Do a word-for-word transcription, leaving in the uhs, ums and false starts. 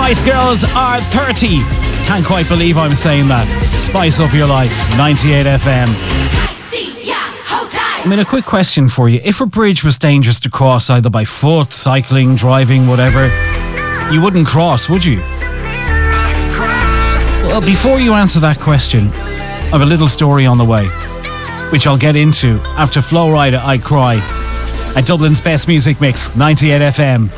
Spice Girls are thirty. Can't quite believe I'm saying that. Spice up your life. ninety-eight F M. I mean, a quick question for you. If a bridge was dangerous to cross either by foot, cycling, driving, whatever, you wouldn't cross, would you? Well, before you answer that question, I have a little story on the way, which I'll get into after Flo Rida, I Cry, at Dublin's Best Music Mix, ninety-eight F M.